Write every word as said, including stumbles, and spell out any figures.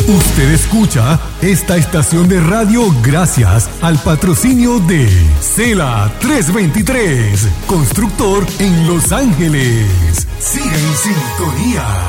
Usted escucha esta estación de radio gracias al patrocinio de Cela trescientos veintitrés, constructor en Los Ángeles. Siga en sintonía.